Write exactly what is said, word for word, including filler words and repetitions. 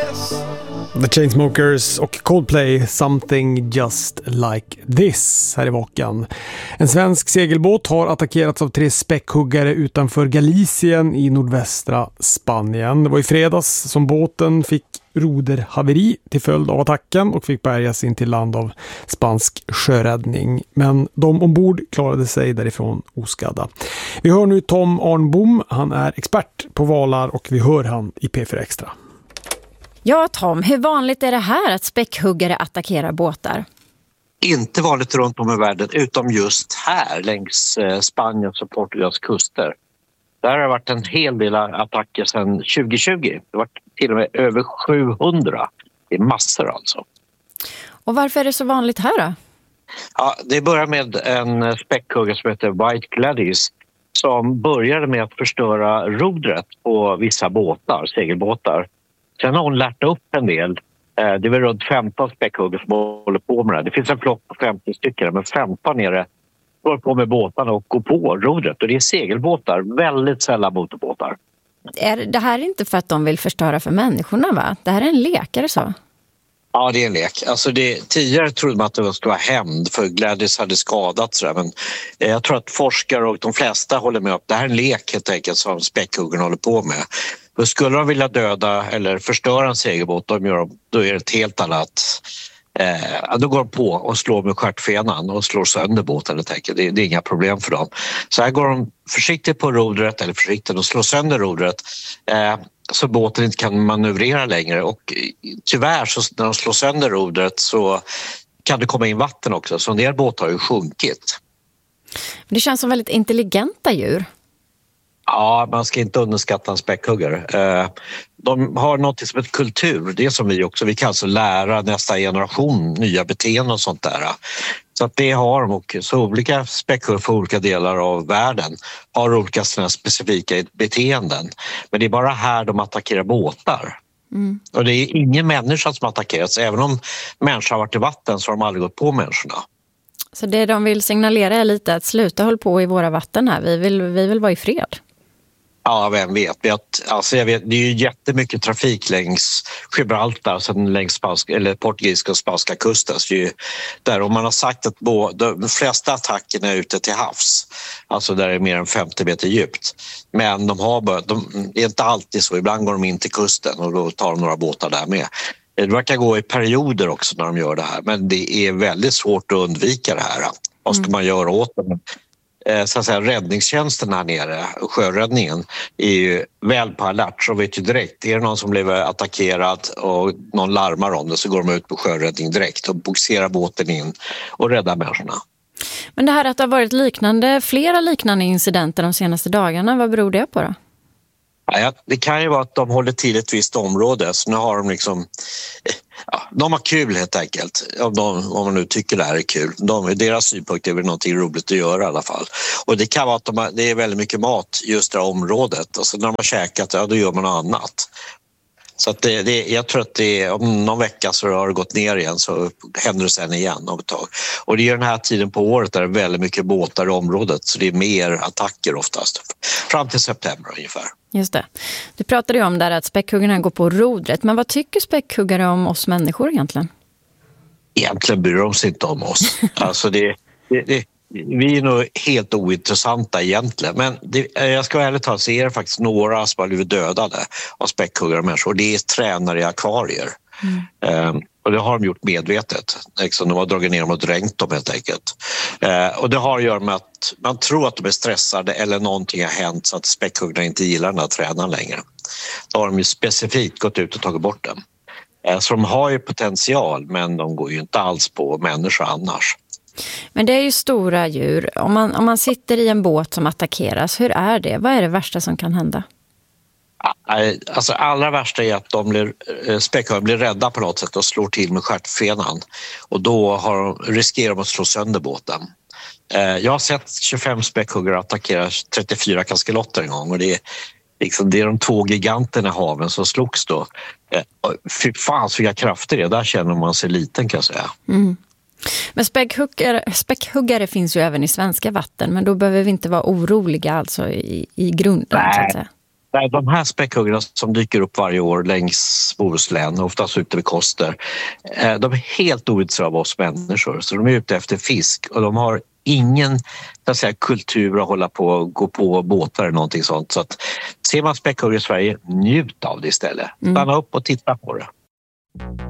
The Chainsmokers och Coldplay, Something Just Like This här i Vakan. En svensk segelbåt har attackerats av tre späckhuggare utanför Galicien i nordvästra Spanien. Det var i fredags som båten fick roderhaveri till följd av attacken och fick bärgas in till land av spansk sjöräddning. Men de ombord klarade sig därifrån oskadda. Vi hör nu Tom Arnbom, han är expert på valar och vi hör han i P fyra Extra. Ja, Tom, hur vanligt är det här att späckhuggare attackerar båtar? Inte vanligt runt om i världen, utom just här längs Spaniens och Portugals kuster. Där har det varit en hel del attacker sedan tjugo tjugo. Det har varit till och med över sjuhundra. Det är massor alltså. Och varför är det så vanligt här då? Ja, det börjar med en späckhuggare som heter White Gladys som började med att förstöra rodret på vissa båtar, segelbåtar. Sen har hon lärt upp en del. Det är väl runt femton späckhuggare som håller på med det. Det finns en flock på femtio stycken, men femton är det går på med båtarna och går på rodret. Och det är segelbåtar, väldigt sällan motorbåtar. Är det här inte för att de vill förstöra för människorna, va? Det här är en lek, är det så? Ja, det är en lek. Alltså det, tidigare trodde man att det skulle vara hämnd för Gladys hade skadats. Men jag tror att forskare och de flesta håller med om att det här är en lek helt enkelt som späckhuggarna håller på med. Och skulle de vilja döda eller förstöra en segelbåt, de gör, då är det ett helt annat. Eh, då går de på och slår med stjärtfenan och slår sönder båten. Det, det är inga problem för dem. Så här går de försiktigt på rodret, eller försiktigt och slår sönder rodret. Eh, så båten inte kan manövrera längre. Och tyvärr så när de slår sönder rodret så kan det komma in vatten också. Så en del båtar har ju sjunkit. Det känns som väldigt intelligenta djur. Ja, man ska inte underskatta en späckhuggare. De har något som ett kultur, det är som vi också. Vi kan alltså lära nästa generation nya beteenden och sånt där. Så att det har de, och så olika späckhuggare för olika delar av världen har olika sina specifika beteenden. Men det är bara här de attackerar båtar. Mm. Och det är ingen människa som attackerats. Även om människor har varit i vatten så har de aldrig gått på människorna. Så det de vill signalera är lite att sluta hålla på i våra vatten här. Vi vill, vi vill vara i fred. Ja, vem vet. Alltså jag vet. Det är ju jättemycket trafik längs Gibraltar, sen längs spanska, eller portugisiska och spanska kusten. Så det är ju där, om man har sagt att de flesta attackerna är ute till havs, alltså där det är mer än femtio meter djupt. Men de, har börjat, de är inte alltid så. Ibland går de in till kusten och då tar de några båtar där med. Det verkar gå i perioder också när de gör det här. Men det är väldigt svårt att undvika det här. Vad ska man göra åt det? Så att säga, räddningstjänsten här nere, sjöräddningen, är ju väl på alert, så vet ju direkt. Är det någon som blev attackerad och någon larmar om det så går de ut på sjöräddning direkt och boxerar båten in och räddar människorna. Men det här att det har varit liknande, flera liknande incidenter de senaste dagarna, vad beror det på då? Ja, det kan ju vara att de håller till ett visst område, så nu har de liksom, ja, de har kul helt enkelt, om, de, om man nu tycker det här är kul. De, deras synpunkt är väl någonting roligt att göra i alla fall. Och det kan vara att de har, det är väldigt mycket mat just det här området, och så när de har käkat, ja, då gör man något annat. Så att det, det, jag tror att det, om någon vecka så har det gått ner igen, så händer det sen igen om ett tag. Och det är den här tiden på året där det är väldigt mycket båtar i området, så det är mer attacker oftast. Fram till september ungefär. Just det. Du pratade ju om där att späckhuggarna går på rodret, men vad tycker späckhuggare om oss människor egentligen? Egentligen bryr de sig inte om oss. Alltså det, det, det vi är nog helt ointressanta egentligen, men det, jag ska ärligt talat så är det faktiskt några som har blivit dödade av späckhuggare människor. Det är tränare i akvarier. Mm. Um, och det har de gjort medvetet. Liksom, de har dragit ner dem och dränkt dem helt enkelt. Uh, och det har att göra med att man tror att de är stressade eller någonting har hänt så att späckhuggarna inte gillar den här tränaren längre. Då har de ju specifikt gått ut och tagit bort den. Uh, så de har ju potential, men de går ju inte alls på människor annars. Men det är ju stora djur. Om man, om man sitter i en båt som attackeras, hur är det? Vad är det värsta som kan hända? Alltså allra värsta är att de blir, späckhuggare blir rädda på något sätt och slår till med stjärtfenan. Och då har de, riskerar de att slå sönder båten. Jag har sett tjugofem späckhuggare attackera trettiofyra kaskelotter en gång. Och det är, liksom, det är de två giganterna i haven som slogs då. Fy fan så vilka krafter det är. Där känner man sig liten, kan jag säga. Mm. Men späckhuggare, späckhuggare finns ju även i svenska vatten, men då behöver vi inte vara oroliga alltså i, i grunden. Nej. Så att säga. De här späckhuggarna som dyker upp varje år längs Bohuslän, oftast ute vid Koster, de är helt ointresserade av oss människor. Så de är ute efter fisk och de har ingen så att säga, kultur att hålla på och gå på båtar eller någonting sånt. Så att ser man späckhuggare i Sverige, njut av det istället. Stanna upp och titta på det.